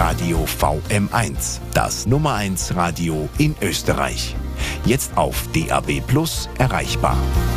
Radio VM1, das Nummer 1 Radio in Österreich. Jetzt auf DAB+ erreichbar.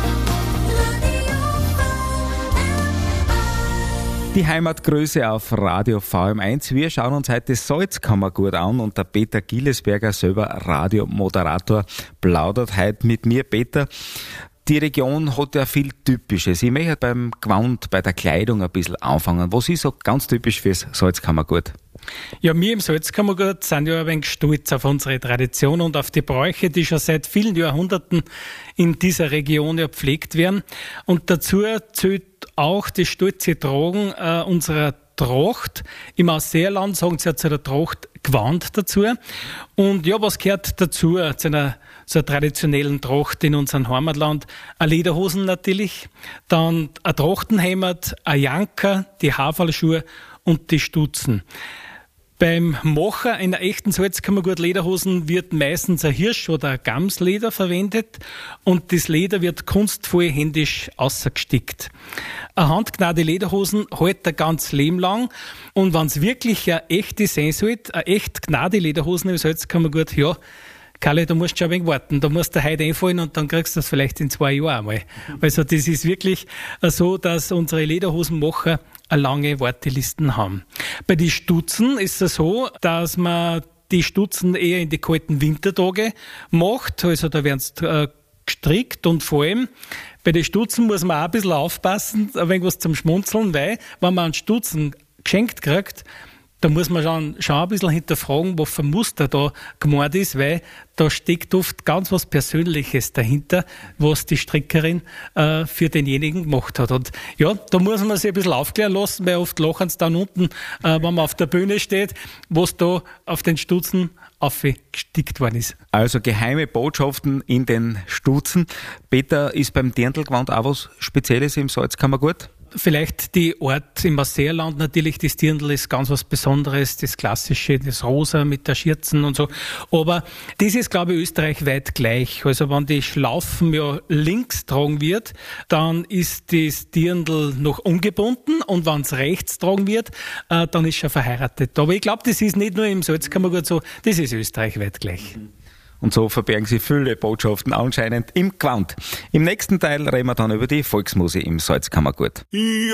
Die Heimatgröße auf Radio VM1. Wir schauen uns heute das Salzkammergut an und der Peter Gillesberger, selber Radiomoderator, plaudert heute mit mir. Peter, die Region hat ja viel Typisches. Ich möchte beim Gewand, bei der Kleidung ein bisschen anfangen. Was ist so ganz typisch fürs Salzkammergut? Ja, wir im Salzkammergut sind ja ein wenig stolz auf unsere Tradition und auf die Bräuche, die schon seit vielen Jahrhunderten in dieser Region ja gepflegt werden. Und dazu zählt auch das stolze Tragen unserer Tracht. Im Ausseerland sagen sie ja zu der Tracht Gewand dazu. Und ja, was gehört dazu zu einer so einer traditionellen Tracht in unserem Heimatland? Eine Lederhosen natürlich, dann ein Trachtenhemd, ein Janker, die Haferlschuhe und die Stutzen. Beim Machen einer echten Salzkammergut-Lederhosen wird meistens ein Hirsch- oder ein Gamsleder verwendet und das Leder wird kunstvoll händisch ausgestickt. Eine handgenähte Lederhosen hält ein ganzes Leben lang und wenn es wirklich eine echte sein sollte, eine echt gnade Lederhosen im Salzkammergut, ja, Kalle, du musst schon ein wenig warten. Da musst du heute einfallen und dann kriegst du das vielleicht in 2 Jahren einmal. Also das ist wirklich so, dass unsere Lederhosenmacher eine lange Wartelisten haben. Bei den Stutzen ist es so, dass man die Stutzen eher in die kalten Wintertage macht. Also da werden sie gestrickt und vor allem bei den Stutzen muss man auch ein bisschen aufpassen, ein wenig was zum Schmunzeln, weil wenn man einen Stutzen geschenkt kriegt, da muss man schon ein bisschen hinterfragen, was für ein Muster da gemeint ist, weil da steckt oft ganz was Persönliches dahinter, was die Strickerin für denjenigen gemacht hat. Und ja, da muss man sich ein bisschen aufklären lassen, weil oft lachen sie dann unten, wenn man auf der Bühne steht, was da auf den Stutzen aufgestickt worden ist. Also geheime Botschaften in den Stutzen. Peter, ist beim Dirndlgewand auch was Spezielles im Salzkammergut? Vielleicht die Art im Ausseerland natürlich, das Dirndl ist ganz was Besonderes, das Klassische, das Rosa mit der Schürzen und so. Aber das ist, glaube ich, österreichweit gleich. Also wenn die Schlaufen ja links tragen wird, dann ist das Dirndl noch ungebunden und wenn es rechts tragen wird, dann ist schon verheiratet. Aber ich glaube, das ist nicht nur im Salzkammergut so, das ist österreichweit gleich. Und so verbergen sich viele Botschaften anscheinend im Gewand. Im nächsten Teil reden wir dann über die Volksmusik im Salzkammergut.